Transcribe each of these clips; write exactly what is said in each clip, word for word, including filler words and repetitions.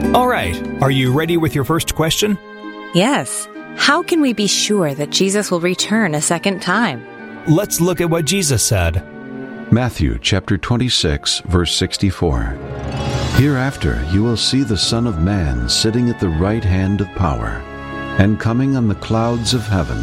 All right, are you ready with your first question? Yes. How can we be sure that Jesus will return a second time? Let's look at what Jesus said. Matthew chapter twenty-six, verse sixty-four. Hereafter you will see the Son of Man sitting at the right hand of power, and coming on the clouds of heaven.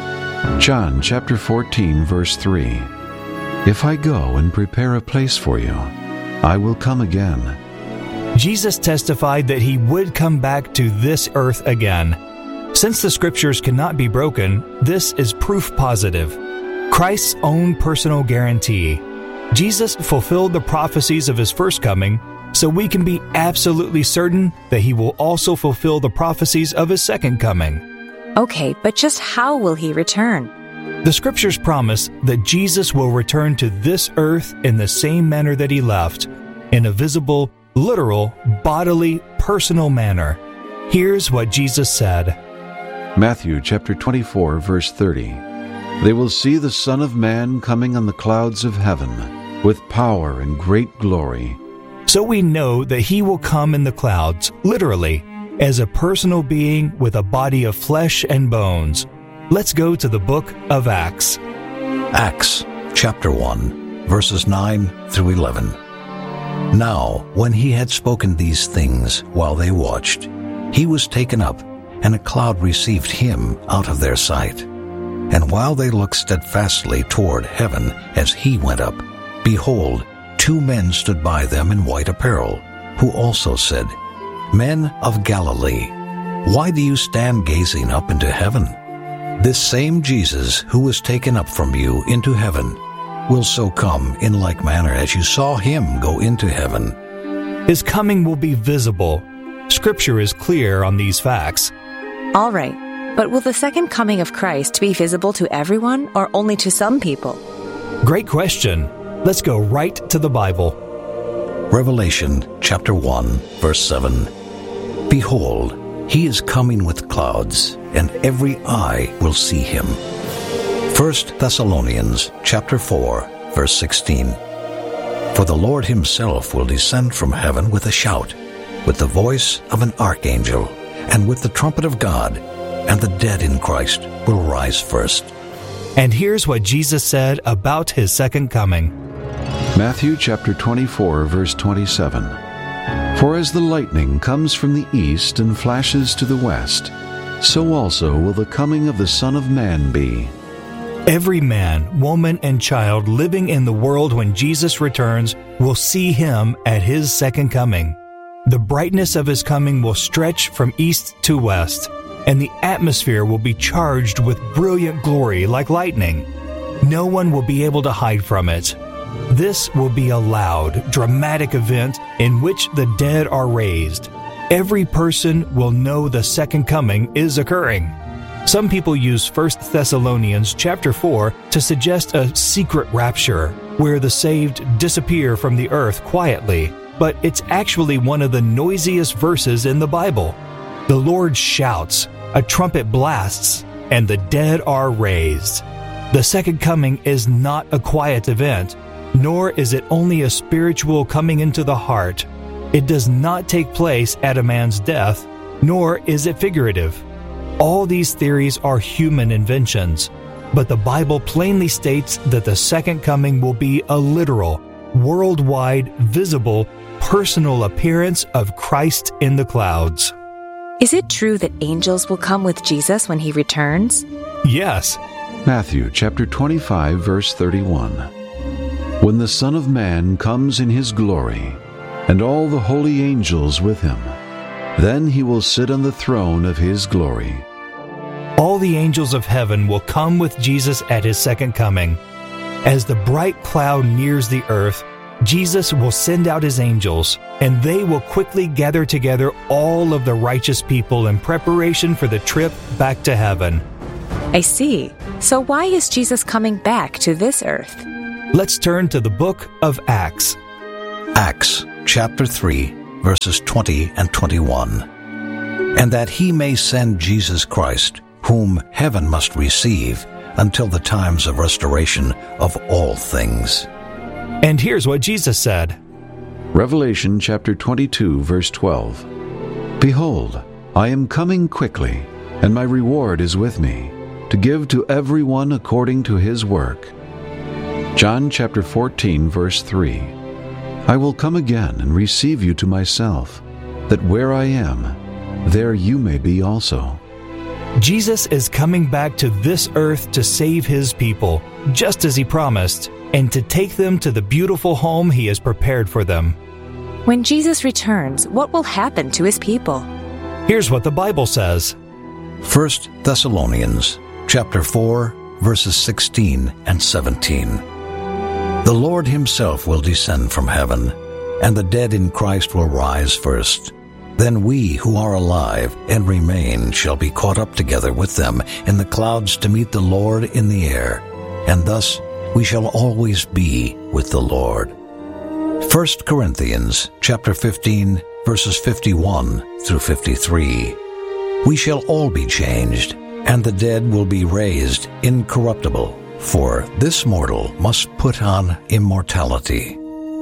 John chapter fourteen, verse three. If I go and prepare a place for you, I will come again. Jesus testified that he would come back to this earth again. Since the scriptures cannot be broken, this is proof positive. Christ's own personal guarantee. Jesus fulfilled the prophecies of his first coming, so we can be absolutely certain that he will also fulfill the prophecies of his second coming. Okay, but just how will he return? The scriptures promise that Jesus will return to this earth in the same manner that he left, in a visible, literal, bodily, personal manner. Here's what Jesus said. Matthew chapter twenty-four, verse thirty. They will see the Son of Man coming on the clouds of heaven with power and great glory. So we know that he will come in the clouds, literally, as a personal being with a body of flesh and bones. Let's go to the book of Acts. Acts chapter one, verses nine through eleven. Now, when he had spoken these things while they watched, he was taken up, and a cloud received him out of their sight. And while they looked steadfastly toward heaven as he went up, behold, two men stood by them in white apparel, who also said, Men of Galilee, why do you stand gazing up into heaven? This same Jesus who was taken up from you into heaven will so come in like manner as you saw him go into heaven. His coming will be visible. Scripture is clear on these facts. All right, but will the second coming of Christ be visible to everyone or only to some people? Great question. Let's go right to the Bible. Revelation chapter one, verse seven. Behold, he is coming with clouds, and every eye will see him. First Thessalonians chapter four, verse sixteen. For the Lord himself will descend from heaven with a shout, with the voice of an archangel, and with the trumpet of God, and the dead in Christ will rise first. And here's what Jesus said about his second coming. Matthew chapter twenty-four, verse twenty-seven. For as the lightning comes from the east and flashes to the west, so also will the coming of the Son of Man be. Every man, woman, and child living in the world when Jesus returns will see him at his second coming. The brightness of his coming will stretch from east to west, and the atmosphere will be charged with brilliant glory like lightning. No one will be able to hide from it. This will be a loud, dramatic event in which the dead are raised. Every person will know the second coming is occurring. Some people use First Thessalonians chapter four to suggest a secret rapture, where the saved disappear from the earth quietly, but it's actually one of the noisiest verses in the Bible. The Lord shouts, a trumpet blasts, and the dead are raised. The second coming is not a quiet event, nor is it only a spiritual coming into the heart. It does not take place at a man's death, nor is it figurative. All these theories are human inventions, but the Bible plainly states that the second coming will be a literal, worldwide, visible, personal appearance of Christ in the clouds. Is it true that angels will come with Jesus when he returns? Yes. Matthew chapter twenty-five, verse thirty-one. When the Son of Man comes in his glory, and all the holy angels with him, then he will sit on the throne of his glory. All the angels of heaven will come with Jesus at his second coming. As the bright cloud nears the earth, Jesus will send out his angels, and they will quickly gather together all of the righteous people in preparation for the trip back to heaven. I see. So why is Jesus coming back to this earth? Let's turn to the book of Acts. Acts chapter three, verses twenty and twenty-one. And that he may send Jesus Christ, whom heaven must receive, until the times of restoration of all things. And here's what Jesus said. Revelation chapter twenty-two, verse twelve. Behold, I am coming quickly, and my reward is with me, to give to everyone according to his work. John chapter fourteen, verse three. I will come again and receive you to myself, that where I am, there you may be also. Jesus is coming back to this earth to save his people, just as he promised, and to take them to the beautiful home he has prepared for them. When Jesus returns, what will happen to his people? Here's what the Bible says. First Thessalonians chapter four, verses sixteen and seventeen. The Lord himself will descend from heaven, and the dead in Christ will rise first. Then we who are alive and remain shall be caught up together with them in the clouds to meet the Lord in the air, and thus we shall always be with the Lord. First Corinthians chapter fifteen, verses fifty-one through fifty-three. We shall all be changed, and the dead will be raised incorruptible, for this mortal must put on immortality.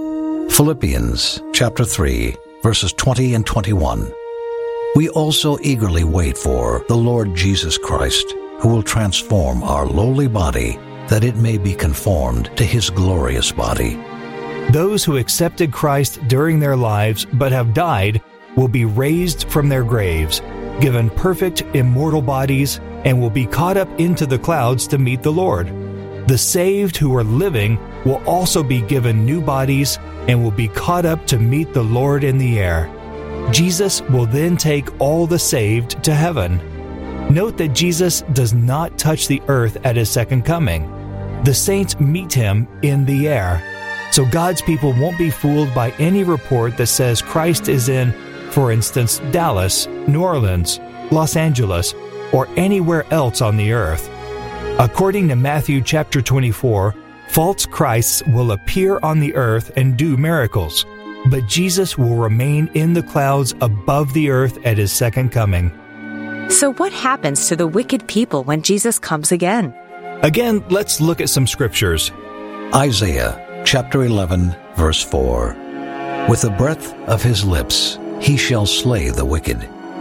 Philippians chapter three, verses twenty and twenty-one. We also eagerly wait for the Lord Jesus Christ, who will transform our lowly body, that it may be conformed to his glorious body. Those who accepted Christ during their lives but have died will be raised from their graves, given perfect immortal bodies, and will be caught up into the clouds to meet the Lord. The saved who are living will also be given new bodies and will be caught up to meet the Lord in the air. Jesus will then take all the saved to heaven. Note that Jesus does not touch the earth at his second coming. The saints meet him in the air. So God's people won't be fooled by any report that says Christ is in, for instance, Dallas, New Orleans, Los Angeles, or anywhere else on the earth. According to Matthew chapter twenty-four, false Christs will appear on the earth and do miracles, but Jesus will remain in the clouds above the earth at his second coming. So what happens to the wicked people when Jesus comes again? Again, let's look at some scriptures. Isaiah chapter eleven, verse four. With the breath of his lips he shall slay the wicked.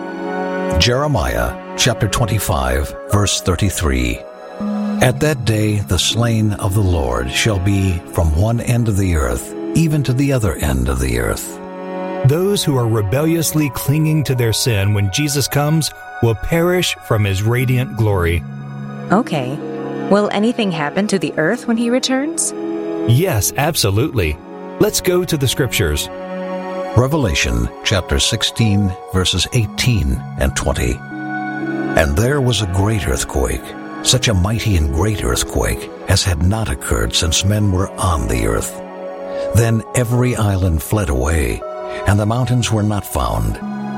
Jeremiah chapter twenty-five, verse thirty-three. At that day the slain of the Lord shall be from one end of the earth even to the other end of the earth. Those who are rebelliously clinging to their sin when Jesus comes will perish from his radiant glory. Okay. Will anything happen to the earth when he returns? Yes, absolutely. Let's go to the scriptures. Revelation chapter sixteen, verses eighteen and twenty. And there was a great earthquake, such a mighty and great earthquake as had not occurred since men were on the earth. Then every island fled away, and the mountains were not found.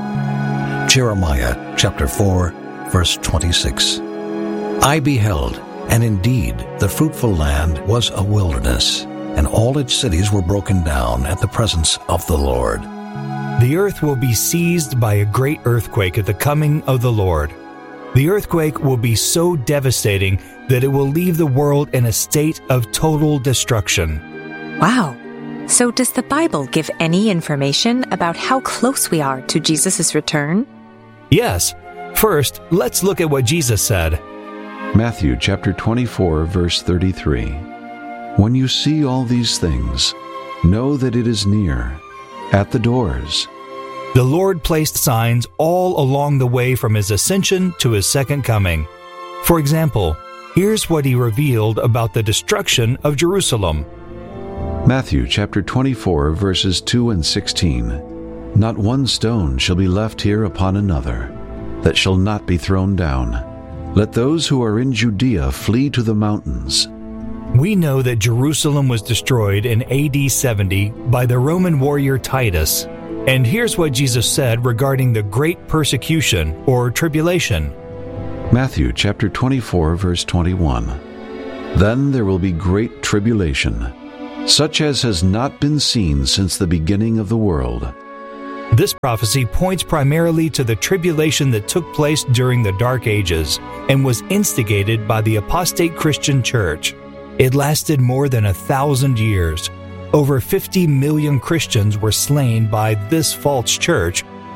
Jeremiah chapter four, verse twenty-six. I beheld, and indeed the fruitful land was a wilderness, and all its cities were broken down at the presence of the Lord. The earth will be seized by a great earthquake at the coming of the Lord. The earthquake will be so devastating that it will leave the world in a state of total destruction. Wow. So does the Bible give any information about how close we are to Jesus' return? Yes. First, let's look at what Jesus said. Matthew chapter twenty-four, verse thirty-three. When you see all these things, know that it is near, at the doors. The Lord placed signs all along the way from his ascension to his second coming. For example, here's what he revealed about the destruction of Jerusalem. Matthew chapter twenty-four, verses two and sixteen. Not one stone shall be left here upon another, that shall not be thrown down. Let those who are in Judea flee to the mountains. We know that Jerusalem was destroyed in A D seventy by the Roman warrior Titus. And here's what Jesus said regarding the great persecution or tribulation. Matthew chapter twenty-four, verse twenty-one. Then there will be great tribulation, such as has not been seen since the beginning of the world. This prophecy points primarily to the tribulation that took place during the Dark Ages and was instigated by the apostate Christian church. It lasted more than a thousand years. Over fifty million Christians were slain by this false church,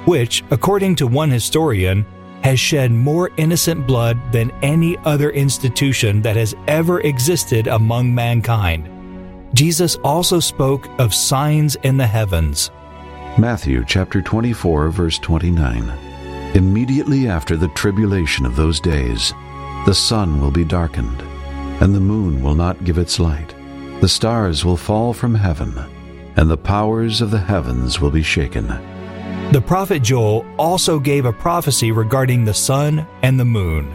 which, according to one historian, has shed more innocent blood than any other institution that has ever existed among mankind. Jesus also spoke of signs in the heavens. Matthew chapter twenty-four, verse twenty-nine. Immediately after the tribulation of those days, the sun will be darkened, and the moon will not give its light. The stars will fall from heaven, and the powers of the heavens will be shaken. The prophet Joel also gave a prophecy regarding the sun and the moon.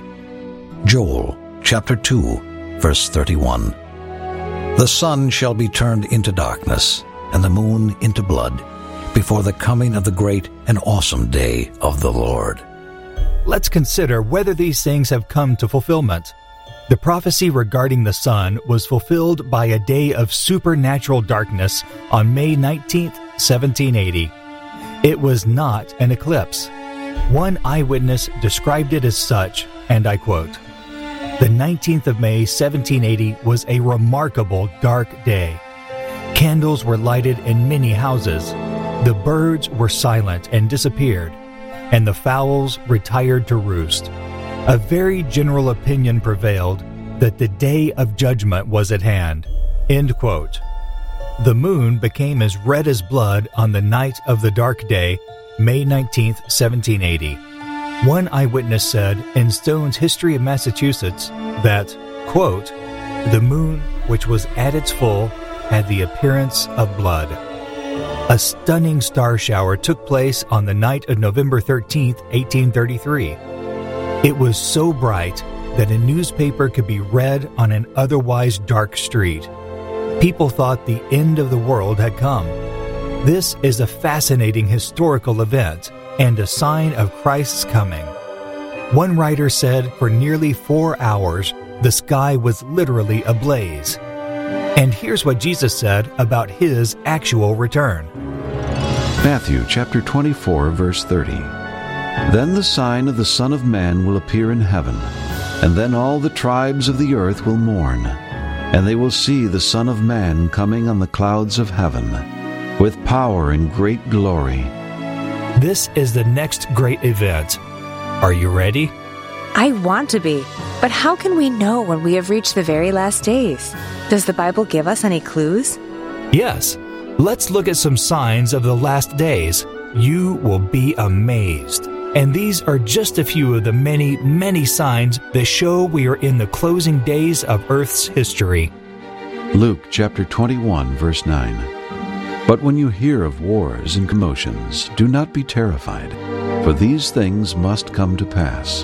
Joel chapter two, verse thirty-one. The sun shall be turned into darkness, and the moon into blood, before the coming of the great and awesome day of the Lord. Let's consider whether these things have come to fulfillment. The prophecy regarding the sun was fulfilled by a day of supernatural darkness on May nineteenth, seventeen eighty. It was not an eclipse. One eyewitness described it as such, and I quote, "The nineteenth of May, seventeen eighty was a remarkable dark day. Candles were lighted in many houses. The birds were silent and disappeared, and the fowls retired to roost. A very general opinion prevailed that the day of judgment was at hand." End quote. The moon became as red as blood on the night of the dark day, May nineteenth, seventeen eighty. One eyewitness said in Stone's History of Massachusetts that, quote, "The moon, which was at its full, had the appearance of blood." A stunning star shower took place on the night of November thirteenth, eighteen thirty-three. It was so bright that a newspaper could be read on an otherwise dark street. People thought the end of the world had come. This is a fascinating historical event and a sign of Christ's coming. One writer said for nearly four hours, the sky was literally ablaze. And here's what Jesus said about his actual return. Matthew chapter twenty-four, verse thirty. Then the sign of the Son of Man will appear in heaven, and then all the tribes of the earth will mourn, and they will see the Son of Man coming on the clouds of heaven, with power and great glory. This is the next great event. Are you ready? I want to be, but how can we know when we have reached the very last days? Does the Bible give us any clues? Yes. Let's look at some signs of the last days. You will be amazed. And these are just a few of the many, many signs that show we are in the closing days of Earth's history. Luke chapter twenty-one, verse nine. But when you hear of wars and commotions, do not be terrified, for these things must come to pass.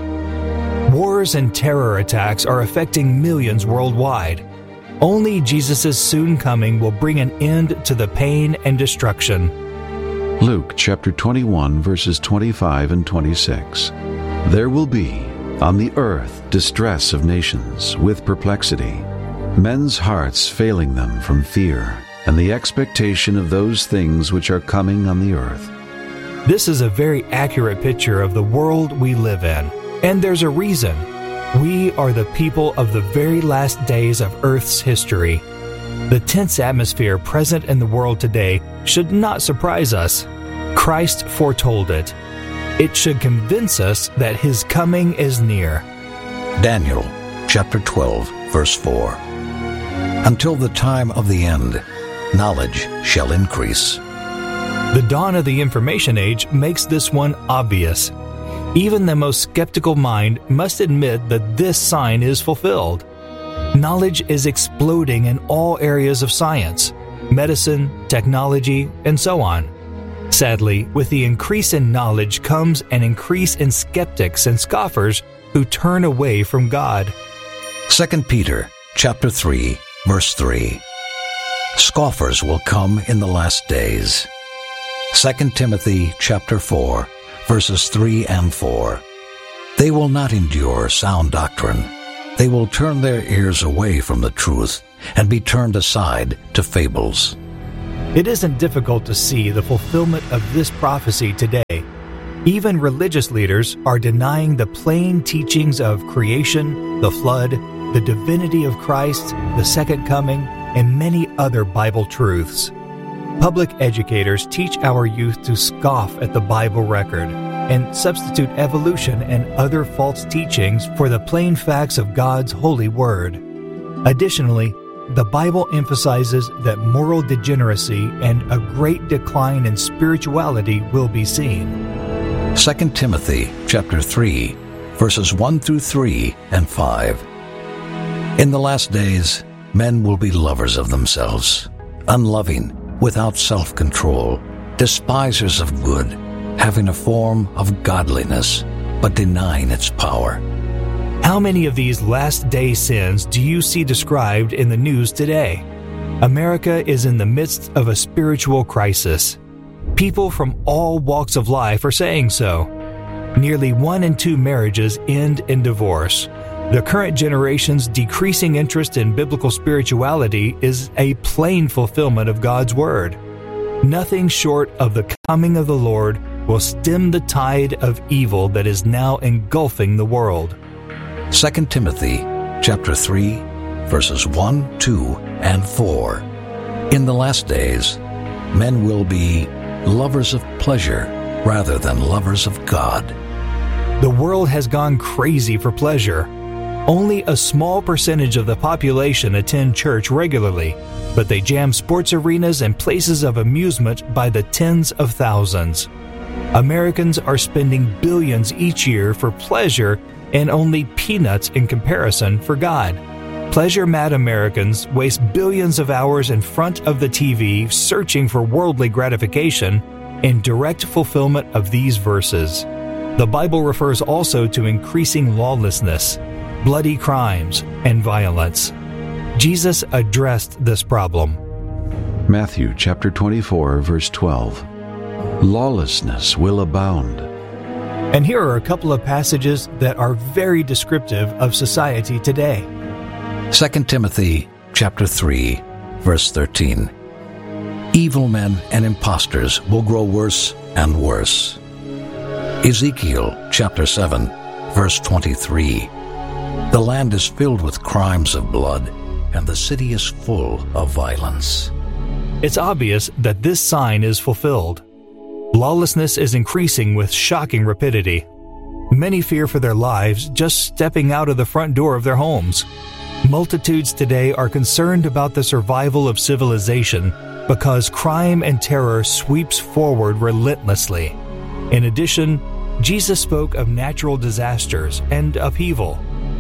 Wars and terror attacks are affecting millions worldwide. Only Jesus' soon coming will bring an end to the pain and destruction. Luke chapter twenty-one, verses twenty-five and twenty-six. There will be on the earth distress of nations with perplexity, men's hearts failing them from fear and the expectation of those things which are coming on the earth. This is a very accurate picture of the world we live in, and there's a reason. We are the people of the very last days of Earth's history. The tense atmosphere present in the world today should not surprise us. Christ foretold it. It should convince us that His coming is near. Daniel chapter twelve, verse four. Until the time of the end, knowledge shall increase. The dawn of the information age makes this one obvious. Even the most skeptical mind must admit that this sign is fulfilled. Knowledge is exploding in all areas of science, medicine, technology, and so on. Sadly, with the increase in knowledge comes an increase in skeptics and scoffers who turn away from God. Second Peter chapter three, verse three. Scoffers will come in the last days. Second Timothy chapter four, verses three and four. They will not endure sound doctrine. They will turn their ears away from the truth and be turned aside to fables. It isn't difficult to see the fulfillment of this prophecy today. Even religious leaders are denying the plain teachings of creation, the flood, the divinity of Christ, the second coming, and many other Bible truths. Public educators teach our youth to scoff at the Bible record and substitute evolution and other false teachings for the plain facts of God's holy word. Additionally, the Bible emphasizes that moral degeneracy and a great decline in spirituality will be seen. Second Timothy chapter three, verses one through three and five. In the last days, men will be lovers of themselves, unloving, without self-control, despisers of good, having a form of godliness, but denying its power. How many of these last-day sins do you see described in the news today? America is in the midst of a spiritual crisis. People from all walks of life are saying so. Nearly one in two marriages end in divorce. The current generation's decreasing interest in biblical spirituality is a plain fulfillment of God's Word. Nothing short of the coming of the Lord will stem the tide of evil that is now engulfing the world. Second Timothy chapter three, verses one, two, and four. In the last days, men will be lovers of pleasure rather than lovers of God. The world has gone crazy for pleasure. Only a small percentage of the population attend church regularly, but they jam sports arenas and places of amusement by the tens of thousands. Americans are spending billions each year for pleasure and only peanuts in comparison for God. Pleasure-mad Americans waste billions of hours in front of the T V searching for worldly gratification in direct fulfillment of these verses. The Bible refers also to increasing lawlessness, bloody crimes, and violence. Jesus addressed this problem. Matthew chapter twenty-four, verse twelve. Lawlessness will abound. And here are a couple of passages that are very descriptive of society today. Second Timothy chapter three, verse thirteen. Evil men and impostors will grow worse and worse. Ezekiel chapter seven, verse twenty-three. The land is filled with crimes of blood, and the city is full of violence. It's obvious that this sign is fulfilled. Lawlessness is increasing with shocking rapidity. Many fear for their lives just stepping out of the front door of their homes. Multitudes today are concerned about the survival of civilization because crime and terror sweeps forward relentlessly. In addition, Jesus spoke of natural disasters and upheaval.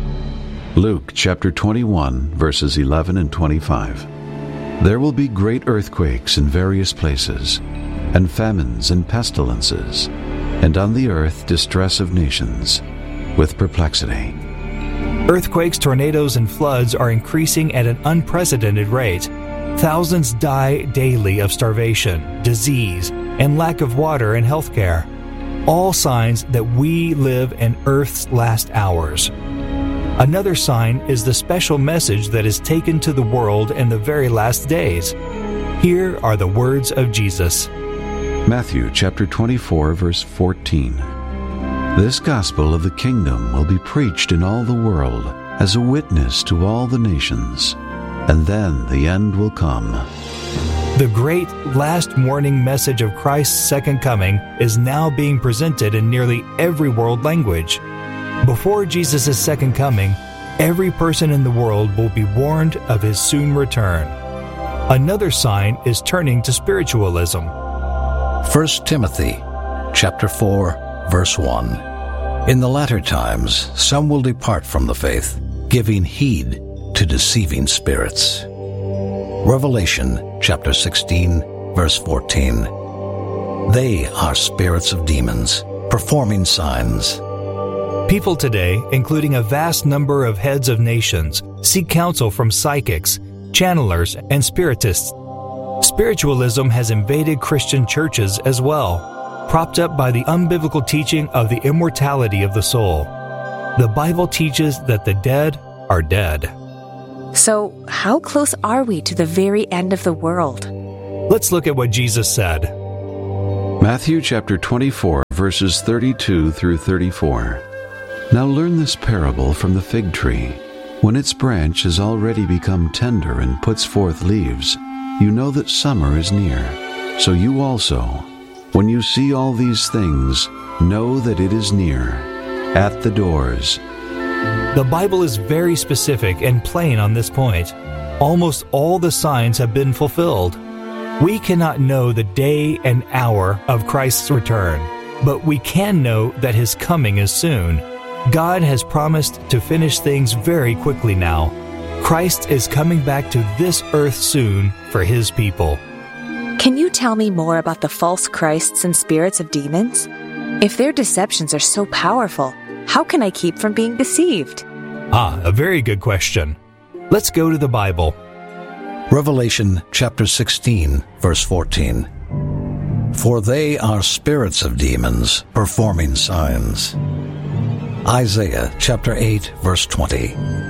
Luke chapter twenty-one, verses eleven and twenty-five. There will be great earthquakes in various places, and famines and pestilences, and on the earth distress of nations, with perplexity. Earthquakes, tornadoes, and floods are increasing at an unprecedented rate. Thousands die daily of starvation, disease, and lack of water and health care. All signs that we live in Earth's last hours. Another sign is the special message that is taken to the world in the very last days. Here are the words of Jesus. Matthew chapter twenty-four, verse fourteen. This gospel of the kingdom will be preached in all the world as a witness to all the nations, and then the end will come. The great last warning message of Christ's second coming is now being presented in nearly every world language. Before Jesus' second coming, every person in the world will be warned of his soon return. Another sign is turning to spiritualism. First Timothy chapter four, verse one. In the latter times, some will depart from the faith, giving heed to deceiving spirits. Revelation chapter sixteen, verse fourteen. They are spirits of demons, performing signs. People today, including a vast number of heads of nations, seek counsel from psychics, channelers, and spiritists. Spiritualism has invaded Christian churches as well, propped up by the unbiblical teaching of the immortality of the soul. The Bible teaches that the dead are dead. So, how close are we to the very end of the world? Let's look at what Jesus said. Matthew chapter twenty-four, verses thirty-two through thirty-four. Now learn this parable from the fig tree. When its branch has already become tender and puts forth leaves, you know that summer is near. So you also, when you see all these things, know that it is near, at the doors. The Bible is very specific and plain on this point. Almost all the signs have been fulfilled. We cannot know the day and hour of Christ's return, but we can know that His coming is soon. God has promised to finish things very quickly now. Christ is coming back to this earth soon for His people. Can you tell me more about the false Christs and spirits of demons? If their deceptions are so powerful, how can I keep from being deceived? Ah, a very good question. Let's go to the Bible. Revelation chapter sixteen, verse fourteen. For they are spirits of demons, performing signs. Isaiah chapter eight, verse twenty.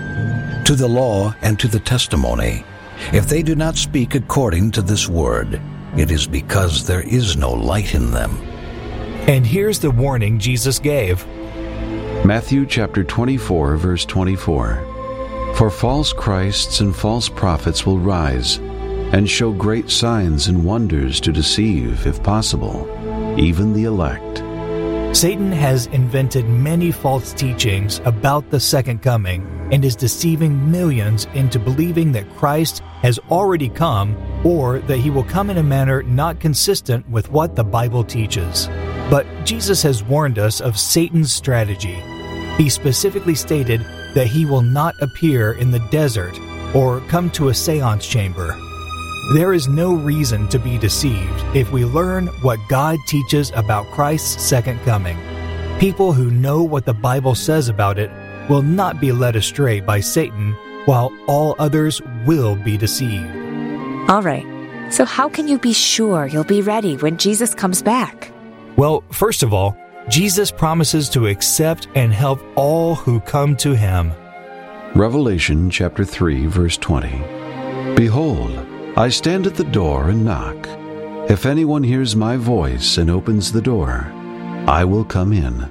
To the law and to the testimony, if they do not speak according to this word, it is because there is no light in them. And here's the warning Jesus gave. Matthew chapter twenty-four, verse twenty-four. For false Christs and false prophets will rise, and show great signs and wonders to deceive, if possible, even the elect. Satan has invented many false teachings about the second coming and is deceiving millions into believing that Christ has already come or that He will come in a manner not consistent with what the Bible teaches. But Jesus has warned us of Satan's strategy. He specifically stated that he will not appear in the desert or come to a seance chamber. There is no reason to be deceived if we learn what God teaches about Christ's second coming. People who know what the Bible says about it will not be led astray by Satan, while all others will be deceived. All right, so how can you be sure you'll be ready when Jesus comes back? Well, first of all, Jesus promises to accept and help all who come to Him. Revelation chapter three, verse twenty. Behold, I stand at the door and knock. If anyone hears my voice and opens the door, I will come in.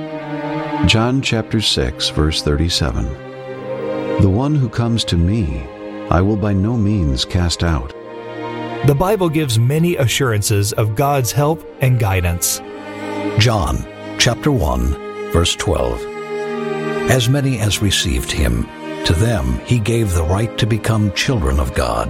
John chapter six, verse thirty-seven. The one who comes to me, I will by no means cast out. The Bible gives many assurances of God's help and guidance. John chapter one, verse twelve. As many as received Him, to them He gave the right to become children of God.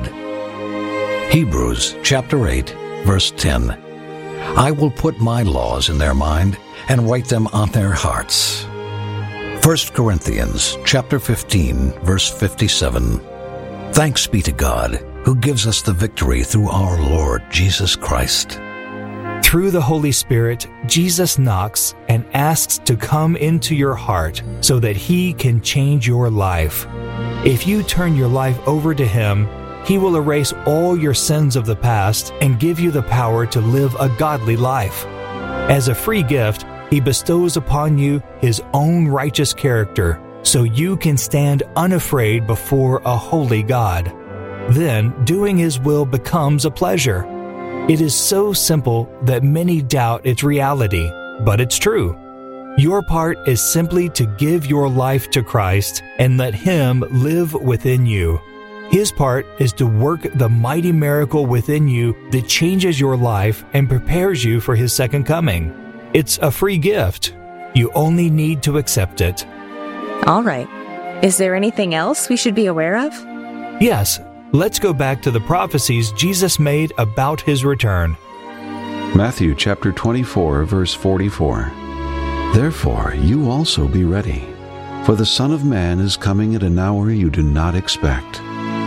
Hebrews chapter eight, verse ten. I will put my laws in their mind and write them on their hearts. First Corinthians chapter fifteen, verse fifty-seven. Thanks be to God, who gives us the victory through our Lord Jesus Christ. Through the Holy Spirit, Jesus knocks and asks to come into your heart so that He can change your life. If you turn your life over to Him, He will erase all your sins of the past and give you the power to live a godly life. As a free gift, He bestows upon you His own righteous character so you can stand unafraid before a holy God. Then, doing His will becomes a pleasure. It is so simple that many doubt its reality, but it's true. Your part is simply to give your life to Christ and let Him live within you. His part is to work the mighty miracle within you that changes your life and prepares you for His second coming. It's a free gift. You only need to accept it. All right. Is there anything else we should be aware of? Yes. Let's go back to the prophecies Jesus made about His return. Matthew chapter twenty-four, verse forty-four. Therefore you also be ready, for the Son of Man is coming at an hour you do not expect.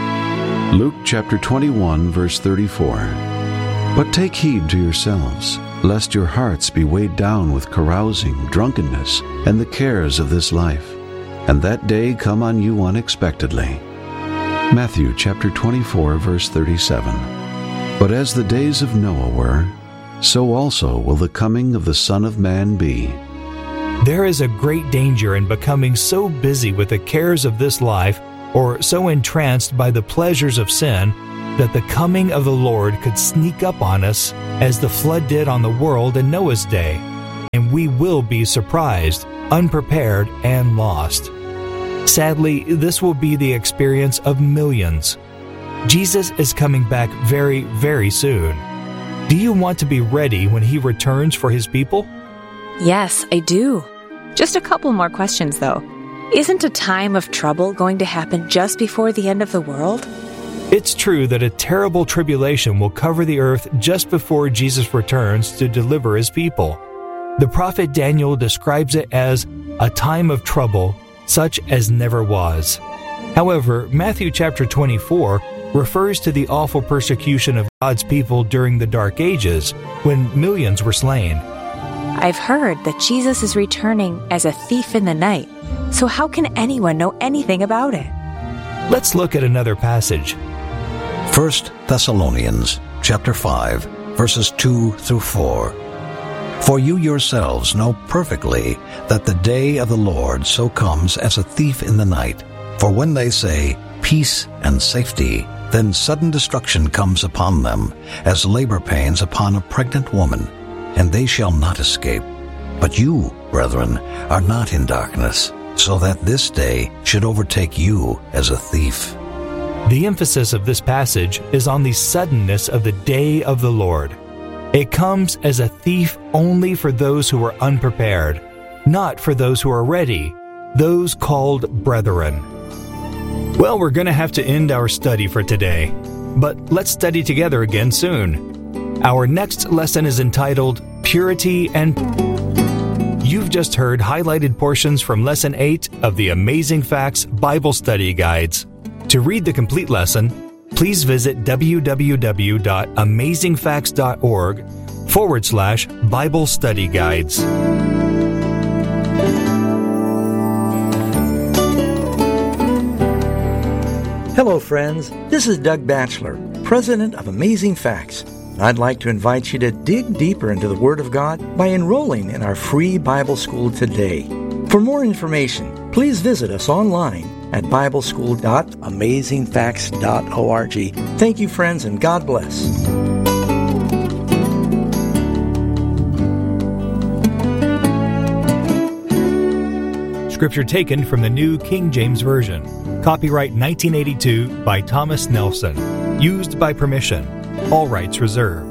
Luke chapter twenty-one, verse thirty-four. But take heed to yourselves, lest your hearts be weighed down with carousing, drunkenness, and the cares of this life, and that day come on you unexpectedly. Matthew chapter twenty-four, verse thirty-seven. But as the days of Noah were, so also will the coming of the Son of Man be. There is a great danger in becoming so busy with the cares of this life or so entranced by the pleasures of sin that the coming of the Lord could sneak up on us as the flood did on the world in Noah's day, and we will be surprised, unprepared, and lost. Sadly, this will be the experience of millions. Jesus is coming back very, very soon. Do you want to be ready when He returns for His people? Yes, I do. Just a couple more questions, though. Isn't a time of trouble going to happen just before the end of the world? It's true that a terrible tribulation will cover the earth just before Jesus returns to deliver His people. The prophet Daniel describes it as a time of trouble, such as never was. However, Matthew chapter twenty-four refers to the awful persecution of God's people during the Dark Ages, when millions were slain. I've heard that Jesus is returning as a thief in the night, so how can anyone know anything about it? Let's look at another passage. First Thessalonians chapter five, verses two through four. For you yourselves know perfectly that the day of the Lord so comes as a thief in the night. For when they say, peace and safety, then sudden destruction comes upon them, as labor pains upon a pregnant woman, and they shall not escape. But you, brethren, are not in darkness, so that this day should overtake you as a thief. The emphasis of this passage is on the suddenness of the day of the Lord. It comes as a thief only for those who are unprepared, not for those who are ready, those called brethren. Well, we're going to have to end our study for today, but let's study together again soon. Our next lesson is entitled Purity and... You've just heard highlighted portions from Lesson eight of the Amazing Facts Bible Study Guides. To read the complete lesson, please visit www.amazingfacts.org forward slash Bible Study Guides. Hello, friends. This is Doug Batchelor, president of Amazing Facts. I'd like to invite you to dig deeper into the Word of God by enrolling in our free Bible school today. For more information, please visit us online at bible school dot amazing facts dot org. Thank you, friends, and God bless. Scripture taken from the New King James Version. Copyright nineteen eighty-two by Thomas Nelson. Used by permission. All rights reserved.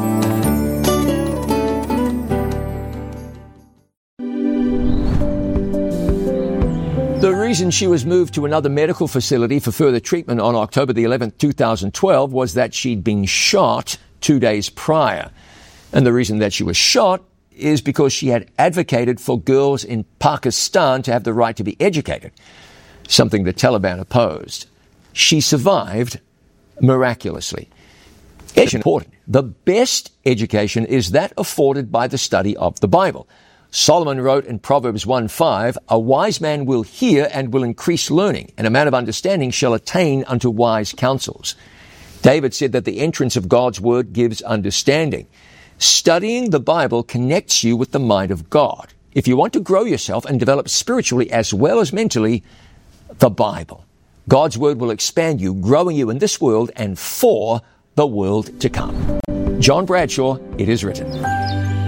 The reason she was moved to another medical facility for further treatment on October the eleventh, two thousand twelve was that she'd been shot two days prior. And the reason that she was shot is because she had advocated for girls in Pakistan to have the right to be educated, something the Taliban opposed. She survived miraculously. Education is important. The best education is that afforded by the study of the Bible. Solomon wrote in Proverbs one five, a wise man will hear and will increase learning, and a man of understanding shall attain unto wise counsels. David said that the entrance of God's word gives understanding. Studying the Bible connects you with the mind of God. If you want to grow yourself and develop spiritually as well as mentally, the Bible. God's word will expand you, growing you in this world and for the world to come. John Bradshaw, it is written.